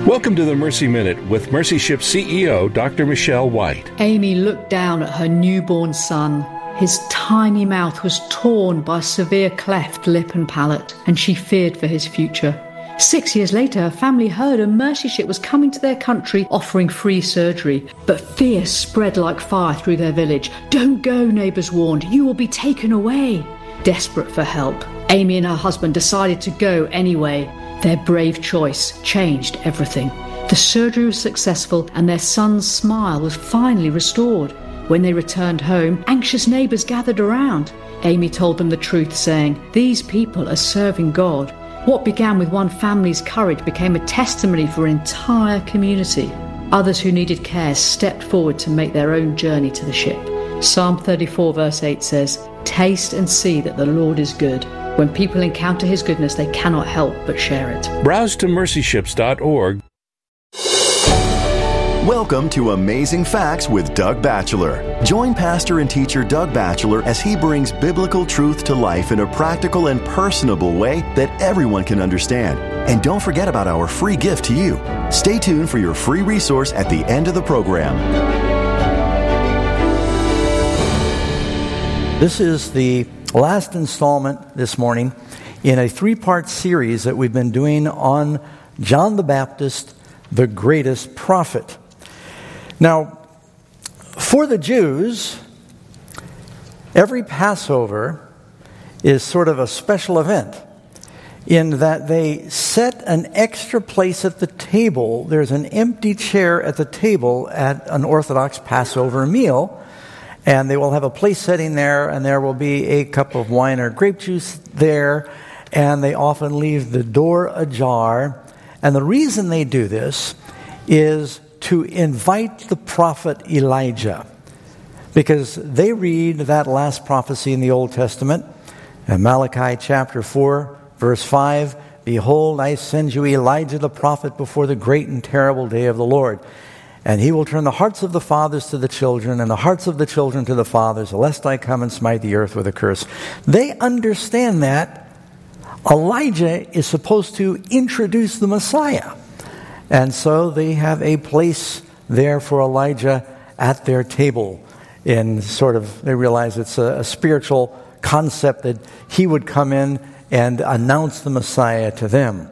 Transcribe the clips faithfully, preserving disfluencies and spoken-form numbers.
Welcome to the Mercy Minute with Mercy Ship C E O Doctor Michelle White. Amy looked down at her newborn son. His tiny mouth was torn by a severe cleft lip and palate, and she feared for his future. Six years later, her family heard a Mercy Ship was coming to their country offering free surgery. But fear spread like fire through their village. "Don't go," neighbours warned. "You will be taken away." Desperate for help, Amy and her husband decided to go anyway. Their brave choice changed everything. The surgery was successful and their son's smile was finally restored. When they returned home, anxious neighbours gathered around. Amy told them the truth, saying, "These people are serving God." What began with one family's courage became a testimony for an entire community. Others who needed care stepped forward to make their own journey to the ship. Psalm thirty-four verse eight says, "Taste and see that the Lord is good." When people encounter his goodness, they cannot help but share it. Browse to mercy ships dot org. Welcome to Amazing Facts with Doug Batchelor. Join pastor and teacher Doug Batchelor as he brings biblical truth to life in a practical and personable way that everyone can understand. And don't forget about our free gift to you. Stay tuned for your free resource at the end of the program. This is the last installment this morning in a three-part series that we've been doing on John the Baptist, the greatest prophet. Now, for the Jews, every Passover is sort of a special event in that they set an extra place at the table. There's an empty chair at the table at an Orthodox Passover meal. And they will have a place setting there, and there will be a cup of wine or grape juice there, and they often leave the door ajar. And the reason they do this is to invite the prophet Elijah, because they read that last prophecy in the Old Testament, in Malachi chapter four, verse five, "Behold, I send you Elijah the prophet before the great and terrible day of the Lord. And he will turn the hearts of the fathers to the children, and the hearts of the children to the fathers, lest I come and smite the earth with a curse." They understand that Elijah is supposed to introduce the Messiah. And so they have a place there for Elijah at their table. And sort of, they realize it's a, a spiritual concept that he would come in and announce the Messiah to them.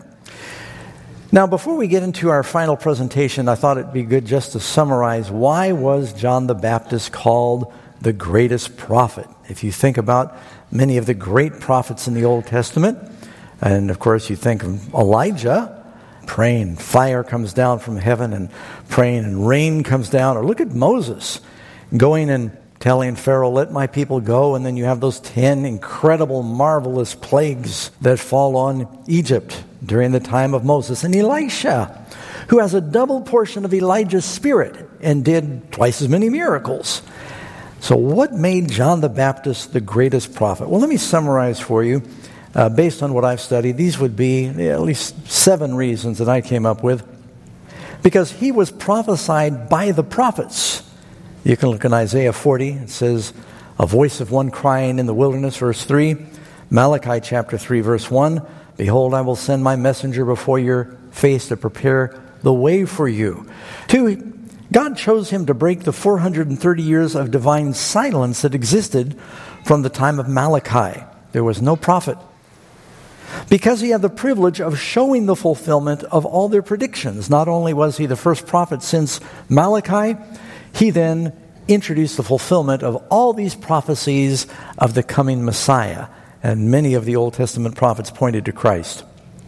Now, before we get into our final presentation, I thought it'd be good just to summarize, why was John the Baptist called the greatest prophet? If you think about many of the great prophets in the Old Testament, and of course you think of Elijah, praying, fire comes down from heaven, and praying, and rain comes down. Or look at Moses, going and telling Pharaoh, "Let my people go," and then you have those ten incredible, marvelous plagues that fall on Egypt during the time of Moses. And Elisha, who has a double portion of Elijah's spirit and did twice as many miracles. So what made John the Baptist the greatest prophet? Well, let me summarize for you, uh, based on what I've studied. These would be at least seven reasons that I came up with. Because he was prophesied by the prophets. You can look in Isaiah forty. It says, "A voice of one crying in the wilderness," verse three. Malachi chapter three, verse one. "Behold, I will send my messenger before your face to prepare the way for you." Two, God chose him to break the four hundred thirty years of divine silence that existed from the time of Malachi. There was no prophet. Because he had the privilege of showing the fulfillment of all their predictions. Not only was he the first prophet since Malachi, he then introduced the fulfillment of all these prophecies of the coming Messiah. And many of the Old Testament prophets pointed to Christ.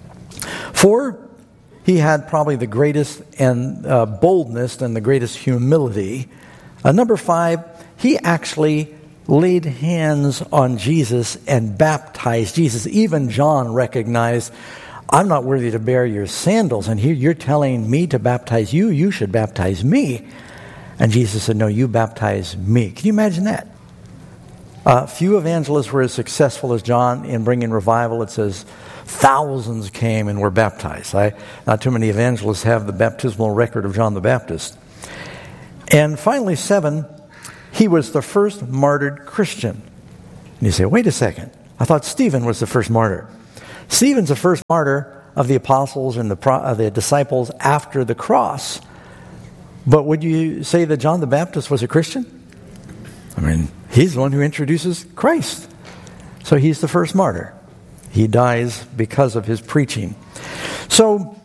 Four, he had probably the greatest and uh, boldness and the greatest humility. Uh, number five, he actually laid hands on Jesus and baptized Jesus. Even John recognized, "I'm not worthy to bear your sandals, and here you're telling me to baptize you. You should baptize me." And Jesus said, "No, you baptize me." Can you imagine that? Uh, few evangelists were as successful as John in bringing revival. It says thousands came and were baptized. I, not too many evangelists have the baptismal record of John the Baptist. And finally, seven, he was the first martyred Christian. And you say, wait a second, I thought Stephen was the first martyr. Stephen's the first martyr of the apostles and the, pro- uh, the disciples after the cross. But would you say that John the Baptist was a Christian? I mean, he's the one who introduces Christ. So he's the first martyr. He dies because of his preaching. So,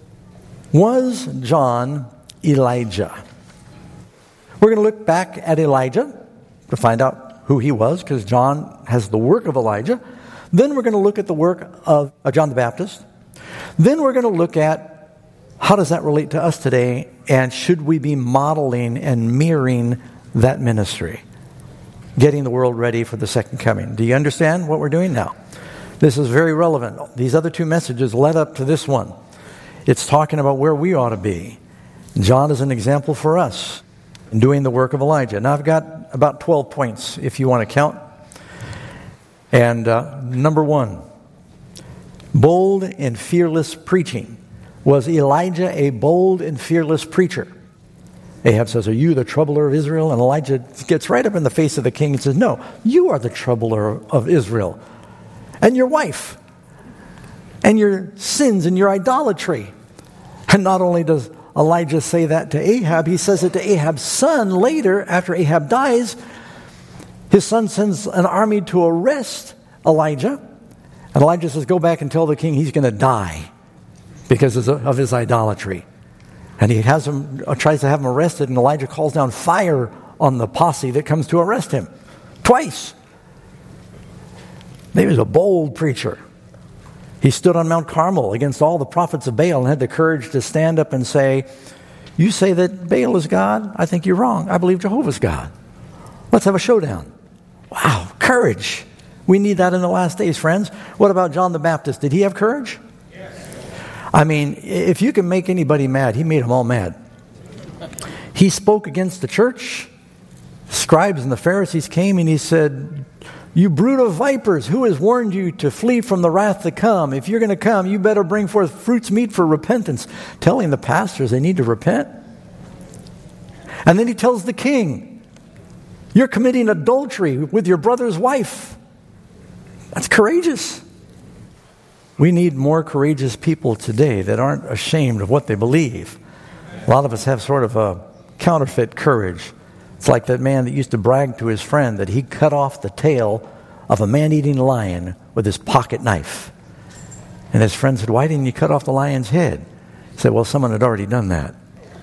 was John Elijah? We're going to look back at Elijah to find out who he was, because John has the work of Elijah. Then we're going to look at the work of uh, John the Baptist. Then we're going to look at how does that relate to us today, and should we be modeling and mirroring that ministry, getting the world ready for the second coming. Do you understand what we're doing now? This is very relevant. These other two messages led up to this one. It's talking about where we ought to be. John is an example for us in doing the work of Elijah. Now I've got about twelve points if you want to count. And uh, number one, bold and fearless preaching. Was Elijah a bold and fearless preacher? Ahab says, "Are you the troubler of Israel?" And Elijah gets right up in the face of the king and says, "No, you are the troubler of Israel. And your wife. And your sins and your idolatry." And not only does Elijah say that to Ahab, he says it to Ahab's son later, after Ahab dies. His son sends an army to arrest Elijah. And Elijah says, "Go back and tell the king he's going to die because of his idolatry." And he has him, uh, tries to have him arrested, and Elijah calls down fire on the posse that comes to arrest him. Twice. He was a bold preacher. He stood on Mount Carmel against all the prophets of Baal and had the courage to stand up and say, "You say that Baal is God? I think you're wrong. I believe Jehovah's God. Let's have a showdown." Wow, courage. We need that in the last days, friends. What about John the Baptist? Did he have courage? I mean, if you can make anybody mad, he made them all mad. He spoke against the church. The scribes and the Pharisees came and he said, "You brood of vipers, who has warned you to flee from the wrath to come? If you're going to come, you better bring forth fruits meet for repentance." Telling the pastors they need to repent. And then he tells the king, "You're committing adultery with your brother's wife." That's courageous. We need more courageous people today that aren't ashamed of what they believe. A lot of us have sort of a counterfeit courage. It's like that man that used to brag to his friend that he cut off the tail of a man-eating lion with his pocket knife. And his friend said, "Why didn't you cut off the lion's head?" He said, "Well, someone had already done that."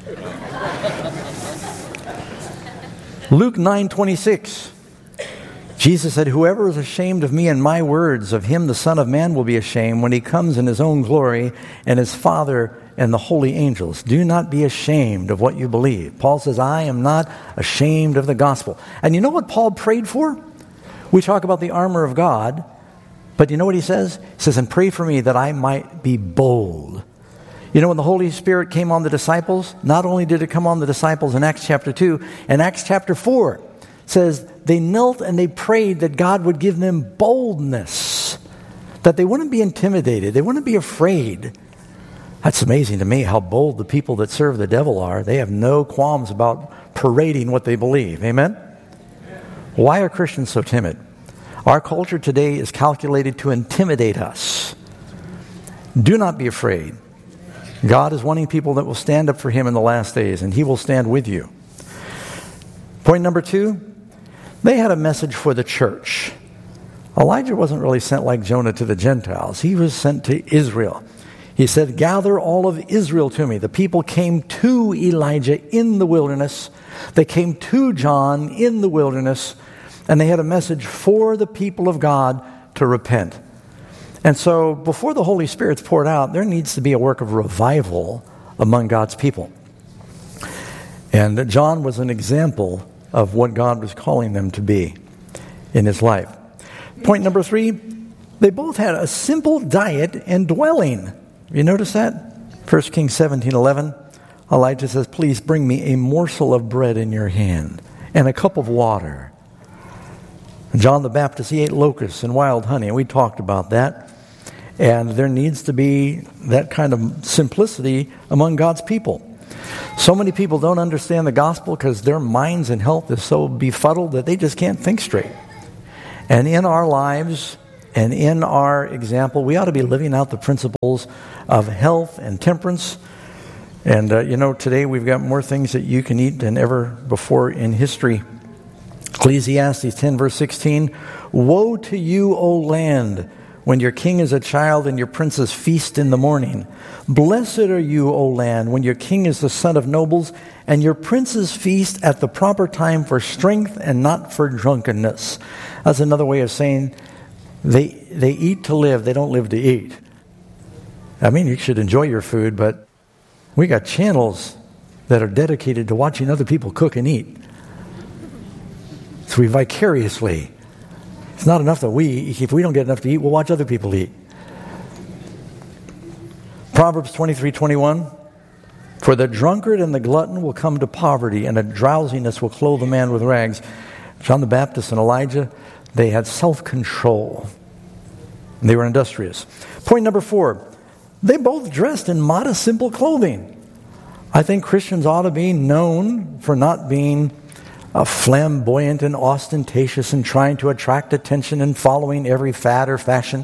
Luke nine twenty-six. Jesus said, "Whoever is ashamed of me and my words, of him the Son of Man will be ashamed when he comes in his own glory and his Father and the holy angels." Do not be ashamed of what you believe. Paul says, "I am not ashamed of the gospel." And you know what Paul prayed for? We talk about the armor of God, but you know what he says? He says, "And pray for me that I might be bold." You know, when the Holy Spirit came on the disciples, not only did it come on the disciples in Acts chapter two, in Acts chapter four, says they knelt and they prayed that God would give them boldness, that they wouldn't be intimidated, they wouldn't be afraid. That's amazing to me how bold the people that serve the devil are. They have no qualms about parading what they believe. Amen? Why are Christians so timid? Our culture today is calculated to intimidate us. Do not be afraid. God is wanting people that will stand up for him in the last days, and he will stand with you. Point number two, they had a message for the church. Elijah wasn't really sent like Jonah to the Gentiles. He was sent to Israel. He said, "Gather all of Israel to me." The people came to Elijah in the wilderness. They came to John in the wilderness, and they had a message for the people of God to repent. And so before the Holy Spirit's poured out, there needs to be a work of revival among God's people. And John was an example of what God was calling them to be in his life. Point number three, they both had a simple diet and dwelling. You notice that? First Kings seventeen eleven. Elijah says, "Please bring me a morsel of bread in your hand and a cup of water." John the Baptist, he ate locusts and wild honey, and we talked about that. And there needs to be that kind of simplicity among God's people. So many people don't understand the gospel because their minds and health is so befuddled that they just can't think straight. And in our lives, And in our example, we ought to be living out the principles of health and temperance. And, uh, you know, today we've got more things that you can eat than ever before in history. Ecclesiastes ten, verse sixteen, "Woe to you, O land, when your king is a child and your princes feast in the morning. Blessed are you, O land, when your king is the son of nobles, and your princes feast at the proper time for strength and not for drunkenness." That's another way of saying they they eat to live, they don't live to eat. I mean, you should enjoy your food, but we got channels that are dedicated to watching other people cook and eat. So we vicariously. It's not enough that we, if we don't get enough to eat, we'll watch other people eat. Proverbs twenty-three twenty-one, "For the drunkard and the glutton will come to poverty, and a drowsiness will clothe a man with rags." John the Baptist and Elijah, they had self-control. They were industrious. Point number four, they both dressed in modest, simple clothing. I think Christians ought to be known for not being uh, flamboyant and ostentatious and trying to attract attention and following every fad or fashion.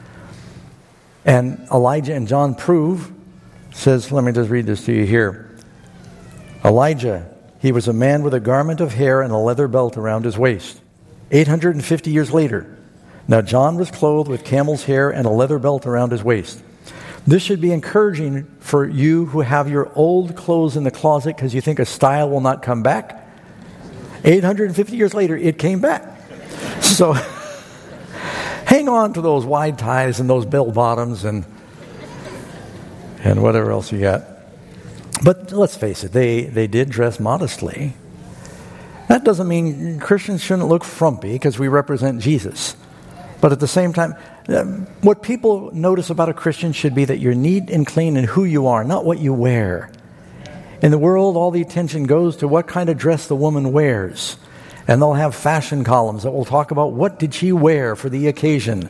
And Elijah and John prove, says, let me just read this to you here. Elijah, he was a man with a garment of hair and a leather belt around his waist. eight hundred fifty years later. Now John was clothed with camel's hair and a leather belt around his waist. This should be encouraging for you who have your old clothes in the closet because you think a style will not come back. eight hundred fifty years later, it came back. So hang on to those wide ties and those bell bottoms and and whatever else you got. But let's face it, they, they did dress modestly. That doesn't mean Christians shouldn't look frumpy because we represent Jesus. But at the same time, what people notice about a Christian should be that you're neat and clean in who you are, not what you wear. In the world, all the attention goes to what kind of dress the woman wears. And they'll have fashion columns that will talk about what did she wear for the occasion.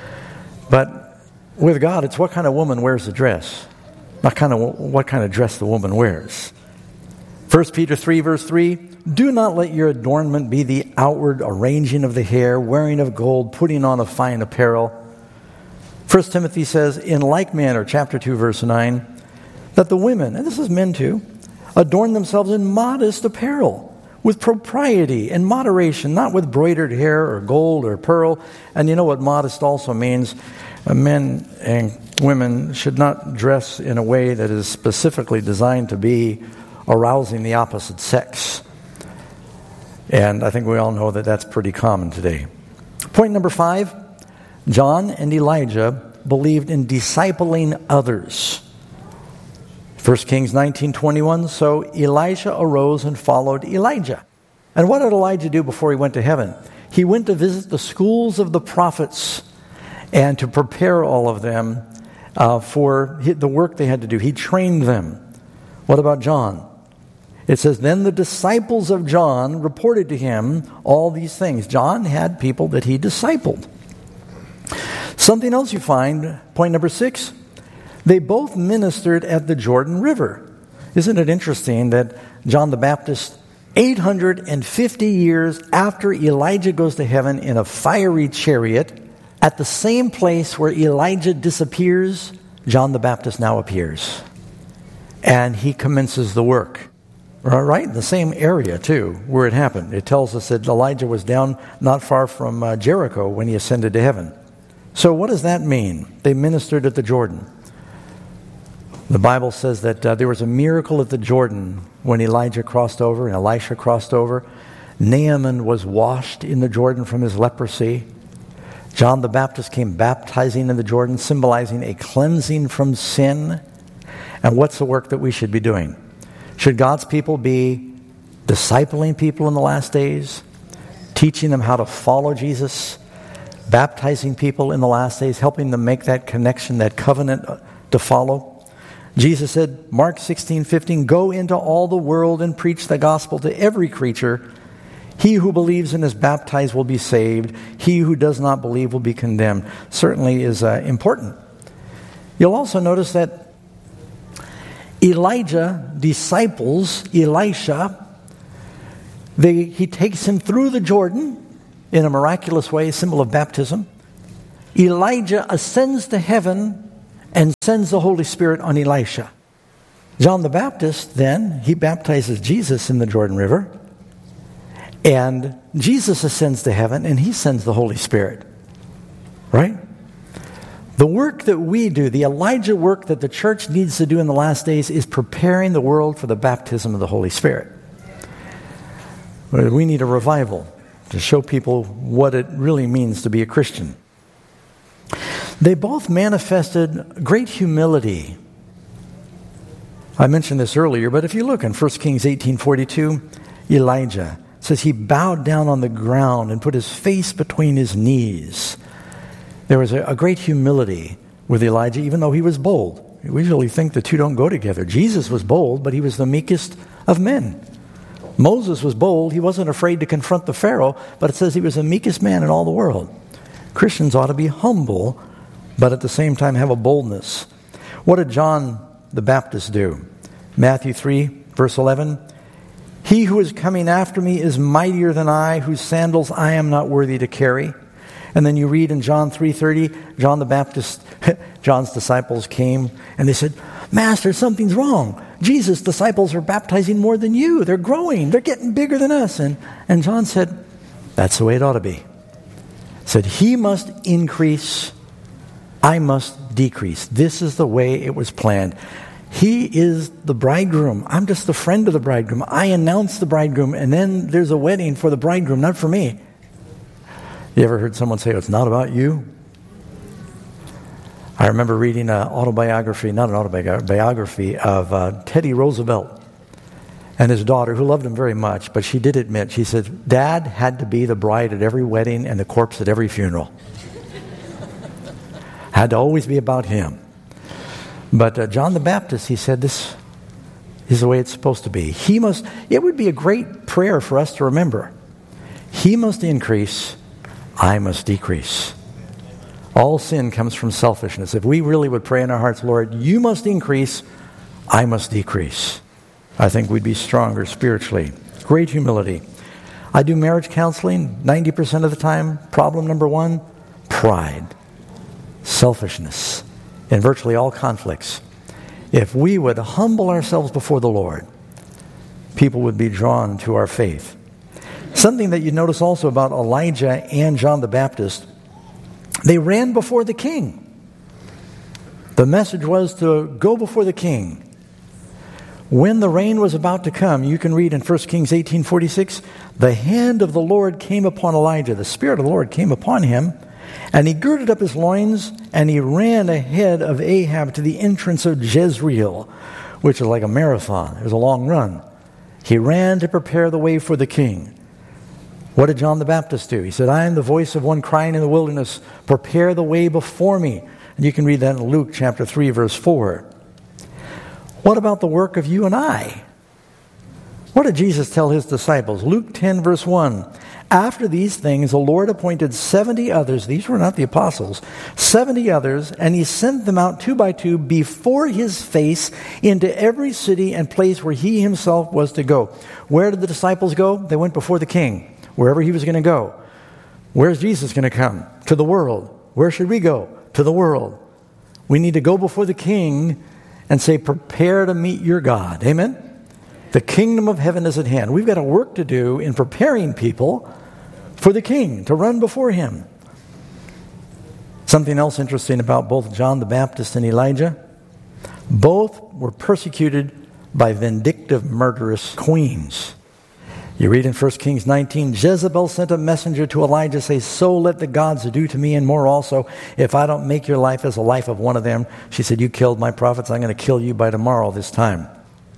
But with God, it's what kind of woman wears the dress, not kind of what kind of dress the woman wears. First Peter three, verse three, "Do not let your adornment be the outward arranging of the hair, wearing of gold, putting on of fine apparel." First Timothy says, in like manner, chapter two, verse nine, that the women, and this is men too, adorn themselves in modest apparel, with propriety and moderation, not with broidered hair or gold or pearl. And you know what modest also means? Uh, men and women should not dress in a way that is specifically designed to be arousing the opposite sex. And I think we all know that that's pretty common today. Point number five, John and Elijah believed in discipling others. First Kings nineteen twenty-one, "So Elisha arose and followed Elijah." And what did Elijah do before he went to heaven? He went to visit the schools of the prophets and to prepare all of them uh, for the work they had to do. He trained them. What about John? It says, "Then the disciples of John reported to him all these things." John had people that he discipled. Something else you find, point number six, they both ministered at the Jordan River. Isn't it interesting that John the Baptist, eight hundred fifty years after Elijah goes to heaven in a fiery chariot, at the same place where Elijah disappears, John the Baptist now appears. And he commences the work. Right? In the same area, too, where it happened. It tells us that Elijah was down not far from uh, Jericho when he ascended to heaven. So what does that mean? They ministered at the Jordan. The Bible says that uh, there was a miracle at the Jordan when Elijah crossed over and Elisha crossed over. Naaman was washed in the Jordan from his leprosy. John the Baptist came baptizing in the Jordan, symbolizing a cleansing from sin. And what's the work that we should be doing? Should God's people be discipling people in the last days, teaching them how to follow Jesus, baptizing people in the last days, helping them make that connection, that covenant to follow? Jesus said, Mark sixteen fifteen, "Go into all the world and preach the gospel to every creature. He who believes and is baptized will be saved. He who does not believe will be condemned." Certainly is uh, important. You'll also notice that Elijah disciples Elisha. They, he takes him through the Jordan in a miraculous way, a symbol of baptism. Elijah ascends to heaven and sends the Holy Spirit on Elisha. John the Baptist, then, he baptizes Jesus in the Jordan River. And Jesus ascends to heaven and he sends the Holy Spirit. Right? The work that we do, the Elijah work that the church needs to do in the last days, is preparing the world for the baptism of the Holy Spirit. We need a revival to show people what it really means to be a Christian. They both manifested great humility. I mentioned this earlier, but if you look in First Kings eighteen forty-two, Elijah says he bowed down on the ground and put his face between his knees. There was a, a great humility with Elijah, even though he was bold. We usually think the two don't go together. Jesus was bold, but he was the meekest of men. Moses was bold. He wasn't afraid to confront the Pharaoh, but it says he was the meekest man in all the world. Christians ought to be humble, but at the same time have a boldness. What did John the Baptist do? Matthew three, verse eleven. He who is coming after me is mightier than I, whose sandals I am not worthy to carry. And then you read in John three thirty, John the Baptist, John's disciples came and they said, Master, something's wrong. Jesus' disciples are baptizing more than you. They're growing. They're getting bigger than us. And, and John said, that's the way it ought to be. Said, he must increase, I must decrease. This is the way it was planned. He is the bridegroom. I'm just the friend of the bridegroom. I announce the bridegroom, and then there's a wedding for the bridegroom, not for me. You ever heard someone say, oh, it's not about you? I remember reading an autobiography, not an autobiography, of uh, Teddy Roosevelt and his daughter, who loved him very much, but she did admit, she said, Dad had to be the bride at every wedding and the corpse at every funeral. Had to always be about him. But uh, John the Baptist, he said, this is the way it's supposed to be. He must, it would be a great prayer for us to remember. He must increase, I must decrease. All sin comes from selfishness. If we really would pray in our hearts, Lord, you must increase, I must decrease, I think we'd be stronger spiritually. Great humility. I do marriage counseling ninety percent of the time. Problem number one, pride, selfishness, in virtually all conflicts. If we would humble ourselves before the Lord, people would be drawn to our faith. Something that you notice also about Elijah and John the Baptist, they ran before the king. The message was to go before the king. When the rain was about to come, you can read in First Kings eighteen forty-six, the hand of the Lord came upon Elijah. The Spirit of the Lord came upon him, and he girded up his loins, and he ran ahead of Ahab to the entrance of Jezreel, which is like a marathon. It was a long run. He ran to prepare the way for the king. What did John the Baptist do? He said, I am the voice of one crying in the wilderness, prepare the way before me. And you can read that in Luke chapter three, verse four. What about the work of you and I? What did Jesus tell his disciples? Luke ten, verse one. After these things, the Lord appointed seventy others. These were not the apostles. seventy others, and he sent them out two by two before his face into every city and place where he himself was to go. Where did the disciples go? They went before the king. Wherever he was going to go. Where's Jesus going to come? To the world. Where should we go? To the world. We need to go before the king and say, prepare to meet your God. Amen? The kingdom of heaven is at hand. We've got a work to do in preparing people for the king, to run before him. Something else interesting about both John the Baptist and Elijah. Both were persecuted by vindictive, murderous queens. You read in First Kings nineteen, Jezebel sent a messenger to Elijah, say, so let the gods do to me and more also, if I don't make your life as the life of one of them. She said, you killed my prophets, I'm going to kill you by tomorrow this time.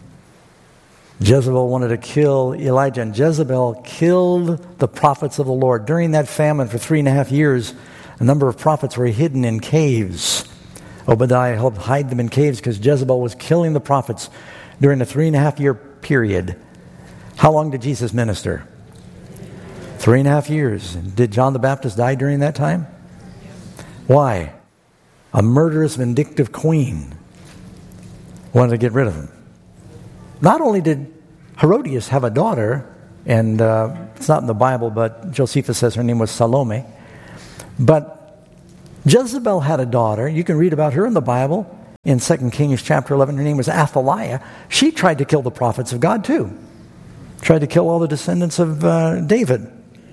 Jezebel wanted to kill Elijah, and Jezebel killed the prophets of the Lord. During that famine for three and a half years, a number of prophets were hidden in caves. Obadiah helped hide them in caves because Jezebel was killing the prophets during a three and a half year period. How long did Jesus minister? Three and a half years. Did John the Baptist die during that time? Why? A murderous, vindictive queen wanted to get rid of him. Not only did Herodias have a daughter, and uh, it's not in the Bible, but Josephus says her name was Salome, but Jezebel had a daughter. You can read about her in the Bible. In Second Kings chapter eleven, her name was Athaliah. She tried to kill the prophets of God too. Tried to kill all the descendants of uh, David.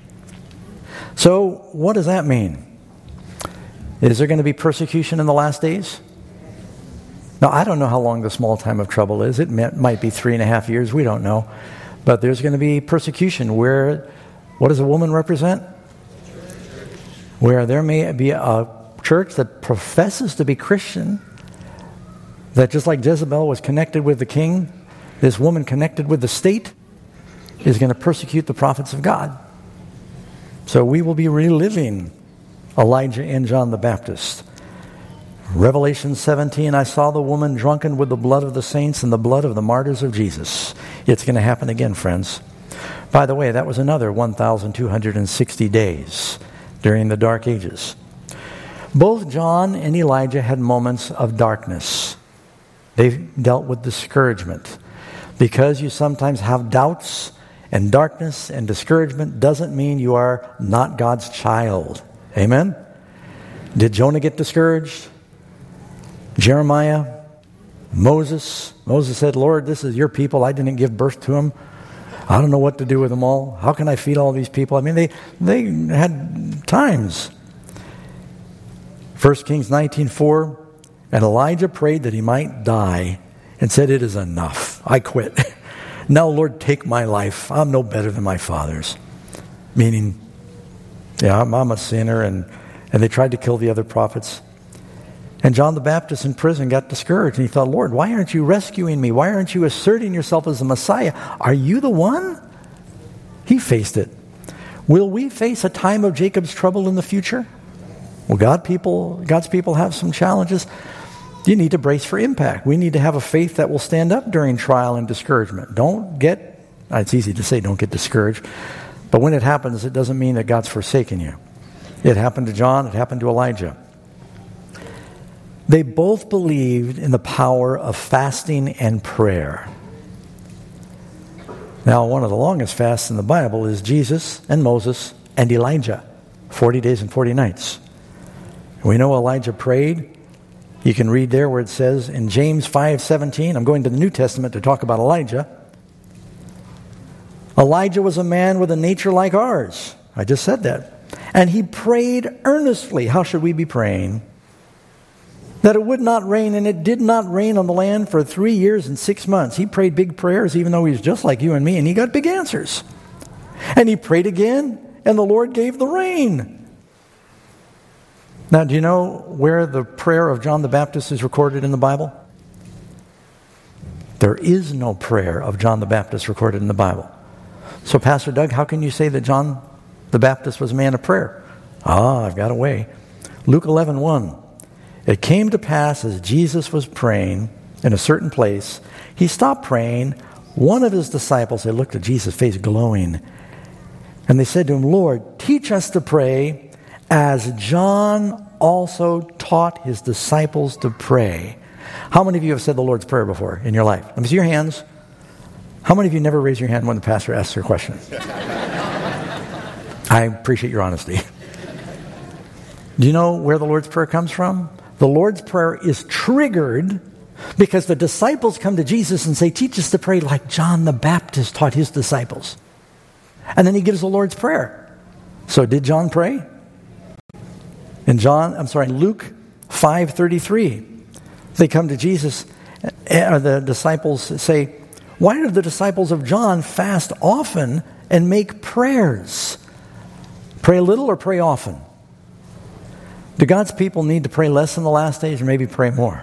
So what does that mean? Is there going to be persecution in the last days? Now, I don't know how long the small time of trouble is. It might be three and a half years. We don't know. But there's going to be persecution where, what does a woman represent? Where there may be a church that professes to be Christian, that just like Jezebel was connected with the king, this woman connected with the state is going to persecute the prophets of God. So we will be reliving Elijah and John the Baptist. Revelation seventeen, I saw the woman drunken with the blood of the saints and the blood of the martyrs of Jesus. It's going to happen again, friends. By the way, that was another one thousand two hundred sixty days during the Dark Ages. Both John and Elijah had moments of darkness. They dealt with discouragement. Because you sometimes have doubts and darkness and discouragement doesn't mean you are not God's child. Amen? Did Jonah get discouraged? Jeremiah? Moses? Moses said, Lord, this is your people. I didn't give birth to them. I don't know what to do with them all. How can I feed all these people? I mean, they, they had times. First Kings nineteen four, and Elijah prayed that he might die and said, it is enough. I quit. Now, Lord, take my life. I'm no better than my fathers. Meaning, yeah, I'm, I'm a sinner, and, and they tried to kill the other prophets. And John the Baptist in prison got discouraged, and he thought, Lord, why aren't you rescuing me? Why aren't you asserting yourself as the Messiah? Are you the one? He faced it. Will we face a time of Jacob's trouble in the future? Will God people, God's people have some challenges? You need to brace for impact. We need to have a faith that will stand up during trial and discouragement. Don't get, it's easy to say don't get discouraged, but when it happens, it doesn't mean that God's forsaken you. It happened to John, it happened to Elijah. They both believed in the power of fasting and prayer. Now, one of the longest fasts in the Bible is Jesus and Moses and Elijah, forty days and forty nights. We know Elijah prayed. You can read there where it says in James five seventeen, I'm going to the New Testament to talk about Elijah. Elijah was a man with a nature like ours. I just said that. And he prayed earnestly. How should we be praying? That it would not rain, and it did not rain on the land for three years and six months. He prayed big prayers, even though he was just like you and me, and he got big answers. And he prayed again, and the Lord gave the rain. Now, do you know where the prayer of John the Baptist is recorded in the Bible? There is no prayer of John the Baptist recorded in the Bible. So, Pastor Doug, how can you say that John the Baptist was a man of prayer? Ah, I've got a way. Luke eleven one. It came to pass as Jesus was praying in a certain place, he stopped praying. One of his disciples, they looked at Jesus' face glowing, and they said to him, Lord, teach us to pray as John also taught his disciples to pray. How many of you have said the Lord's Prayer before in your life? Let me see your hands. How many of you never raise your hand when the pastor asks your question? I appreciate your honesty. Do you know where the Lord's Prayer comes from? The Lord's Prayer is triggered because the disciples come to Jesus and say, teach us to pray like John the Baptist taught his disciples. And then he gives the Lord's Prayer. So did John pray? In John, I'm sorry, Luke five thirty-three, they come to Jesus, or the disciples say, why do the disciples of John fast often and make prayers? Pray little or pray often? Do God's people need to pray less in the last days or maybe pray more?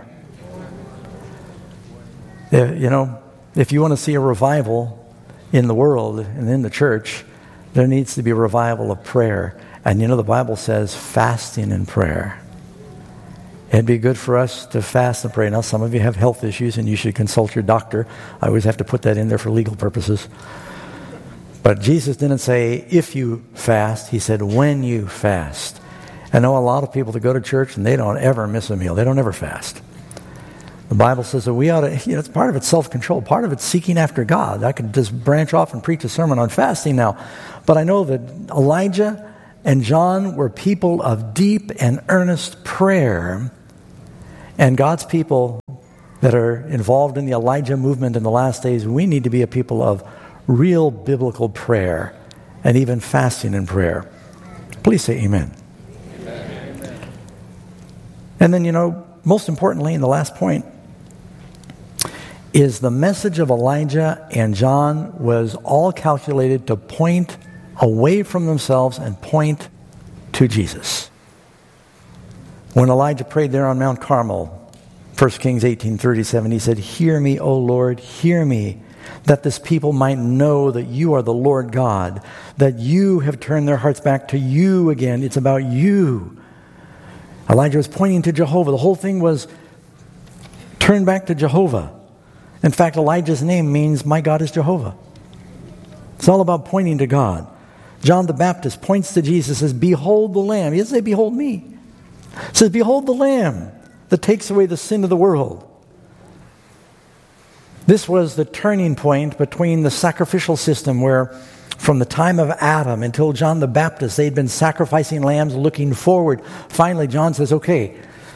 You know, if you want to see a revival in the world and in the church, there needs to be a revival of prayer. And you know, the Bible says fasting and prayer. It'd be good for us to fast and pray. Now, some of you have health issues and you should consult your doctor. I always have to put that in there for legal purposes. But Jesus didn't say, if you fast. He said, when you fast. I know a lot of people that go to church and they don't ever miss a meal. They don't ever fast. The Bible says that we ought to, you know, it's part of it's self-control. Part of it's seeking after God. I could just branch off and preach a sermon on fasting now. But I know that Elijah and John were people of deep and earnest prayer. And God's people that are involved in the Elijah movement in the last days, we need to be a people of real biblical prayer and even fasting and prayer. Please say amen. Amen. And then, you know, most importantly, in the last point, is the message of Elijah and John was all calculated to point away from themselves and point to Jesus. When Elijah prayed there on Mount Carmel, First Kings eighteen thirty-seven, he said, "Hear me, O Lord, hear me, that this people might know that you are the Lord God, that you have turned their hearts back to you again." It's about you. Elijah was pointing to Jehovah. The whole thing was turn back to Jehovah. In fact, Elijah's name means my God is Jehovah. It's all about pointing to God. John the Baptist points to Jesus, says, "Behold the Lamb." He doesn't say, "Behold me." He says, "Behold the Lamb that takes away the sin of the world." This was the turning point between the sacrificial system where from the time of Adam until John the Baptist, they'd been sacrificing lambs looking forward. Finally, John says, okay,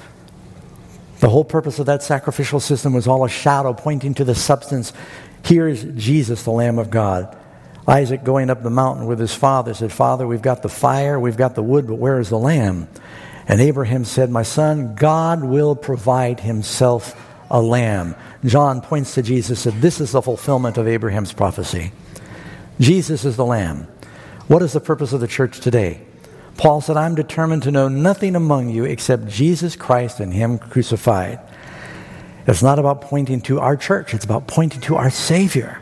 the whole purpose of that sacrificial system was all a shadow pointing to the substance. Here's Jesus, the Lamb of God. Isaac going up the mountain with his father said, "Father, we've got the fire, we've got the wood, but where is the lamb?" And Abraham said, "My son, God will provide himself a lamb." John points to Jesus and said, this is the fulfillment of Abraham's prophecy. Jesus is the Lamb. What is the purpose of the church today? Paul said, "I'm determined to know nothing among you except Jesus Christ and him crucified." It's not about pointing to our church. It's about pointing to our Savior.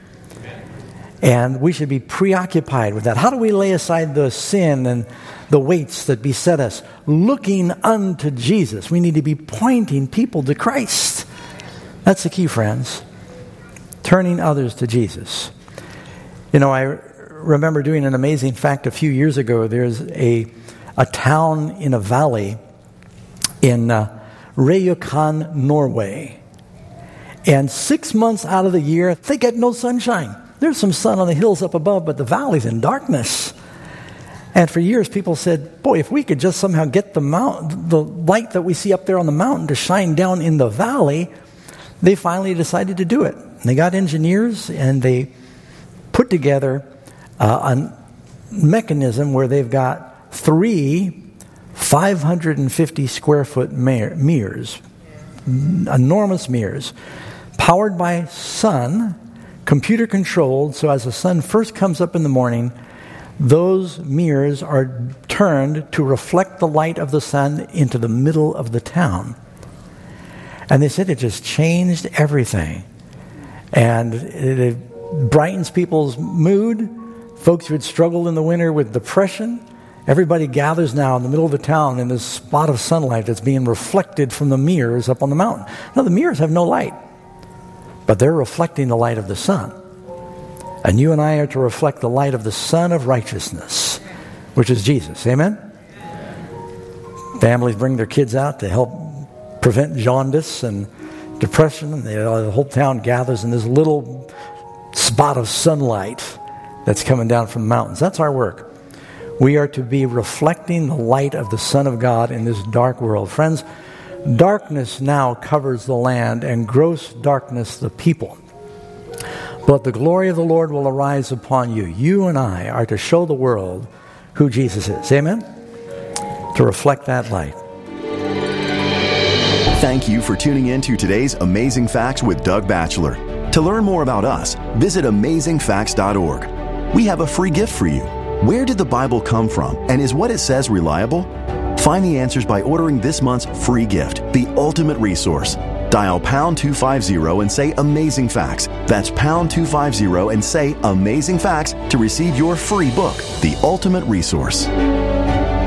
And we should be preoccupied with that. How do we lay aside the sin and the weights that beset us? Looking unto Jesus. We need to be pointing people to Christ. That's the key, friends. Turning others to Jesus. You know, I remember doing an amazing fact a few years ago. There's a a town in a valley in uh, Rjukan, Norway. And six months out of the year, they get no sunshine. There's some sun on the hills up above, but the valley's in darkness. And for years, people said, boy, if we could just somehow get the mount, the light that we see up there on the mountain to shine down in the valley, they finally decided to do it. And they got engineers, and they put together uh, a mechanism where they've got three five hundred fifty square foot mirrors, enormous mirrors, powered by sun, computer controlled, so as the sun first comes up in the morning, those mirrors are turned to reflect the light of the sun into the middle of the town. And they said it just changed everything. And it, it brightens people's mood. Folks who had struggled in the winter with depression, everybody gathers now in the middle of the town in this spot of sunlight that's being reflected from the mirrors up on the mountain. Now, the mirrors have no light, but they're reflecting the light of the sun. And you and I are to reflect the light of the Son of Righteousness, which is Jesus. Amen? Families bring their kids out to help prevent jaundice and depression. And the whole town gathers in this little spot of sunlight that's coming down from the mountains. That's our work. We are to be reflecting the light of the Son of God in this dark world. Friends, darkness now covers the land, and gross darkness the people. But the glory of the Lord will arise upon you. You and I are to show the world who Jesus is. Amen? To reflect that light. Thank you for tuning in to today's Amazing Facts with Doug Batchelor. To learn more about us, visit amazing facts dot org. We have a free gift for you. Where did the Bible come from, and is what it says reliable? Find the answers by ordering this month's free gift, The Ultimate Resource. Dial pound two fifty and say Amazing Facts. That's pound two fifty and say Amazing Facts to receive your free book, The Ultimate Resource.